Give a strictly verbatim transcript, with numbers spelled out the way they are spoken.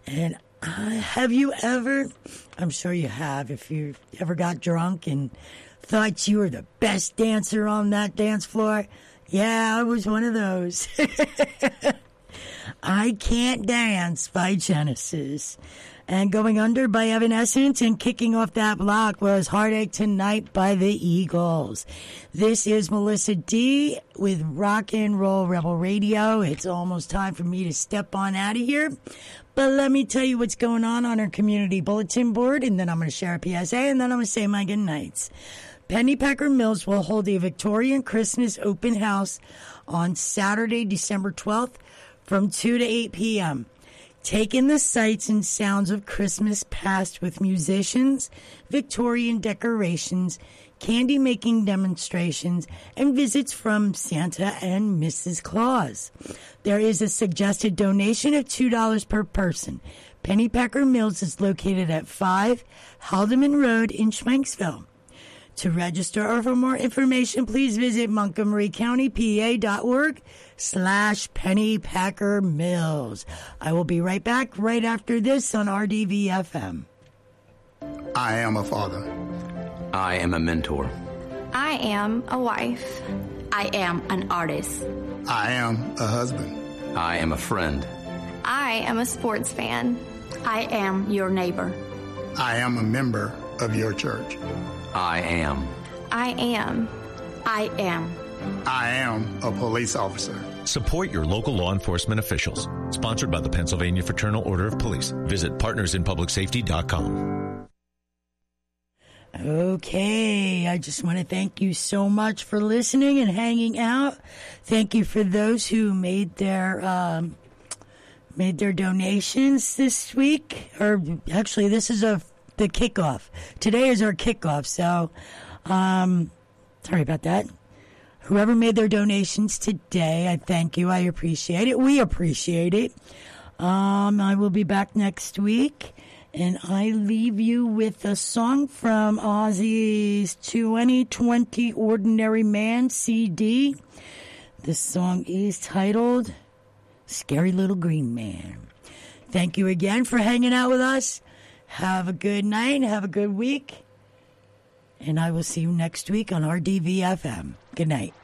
And uh, have you ever, I'm sure you have, if you ever got drunk and thought you were the best dancer on that dance floor? Yeah, I was one of those. I Can't Dance by Genesis. And Going Under by Evanescence, and kicking off that block was Heartache Tonight by the Eagles. This is Melissa D with Rock and Roll Rebel Radio. It's almost time for me to step on out of here. But let me tell you what's going on on our community bulletin board, and then I'm going to share a P S A, and then I'm going to say my good nights. Pennypacker Mills will hold a Victorian Christmas open house on Saturday, December twelfth from two to eight p.m. Take in the sights and sounds of Christmas past with musicians, Victorian decorations, candy-making demonstrations, and visits from Santa and Missus Claus. There is a suggested donation of two dollars per person. Pennypacker Mills is located at five Haldeman Road in Schwenksville. To register or for more information, please visit Montgomery County P A dot org slash Pennypacker Mills. I will be right back right after this on R D V F M. I am a father. I am a mentor. I am a wife. I am an artist. I am a husband. I am a friend. I am a sports fan. I am your neighbor. I am a member of your church. I am. I am. I am. I am a police officer. Support your local law enforcement officials. Sponsored by the Pennsylvania Fraternal Order of Police. Visit partners in public safety dot com. Okay, I just want to thank you so much for listening and hanging out. Thank you for those who made their um, made their donations this week. Or actually, this is a the kickoff. Today is our kickoff, so um, sorry about that. Whoever made their donations today, I thank you. I appreciate it. We appreciate it. Um, I will be back next week, and I leave you with a song from Ozzy's twenty twenty Ordinary Man C D. The song is titled Scary Little Green Man. Thank you again for hanging out with us. Have a good night. Have a good week. And I will see you next week on R D V F M. Good night.